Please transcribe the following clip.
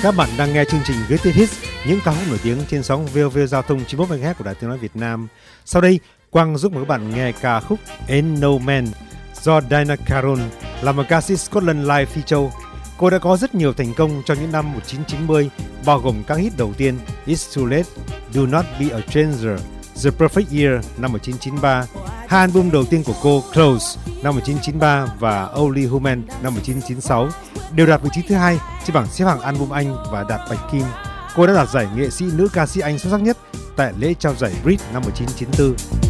Các bạn đang nghe chương trình Greatest Hits, những ca khúc nổi tiếng trên sóng VOV Giao thông 91 MHz của Đài Tiếng nói Việt Nam. Sau đây, Quang giúp mời các bạn nghe ca khúc Ain't No Man do Diana Carroll, là một ca sĩ Scotland live phi châu. Cô đã có rất nhiều thành công trong những năm 1990, bao gồm các hit đầu tiên It's Too Late, Do Not Be a Stranger, The Perfect Year năm 1993, hai album đầu tiên của cô Close năm 1993 và Only Human năm 1996 đều đạt vị trí thứ hai trên bảng xếp hạng album Anh và đạt bạch kim. Cô đã đạt giải nghệ sĩ nữ ca sĩ Anh xuất sắc nhất tại lễ trao giải Brit năm 1994.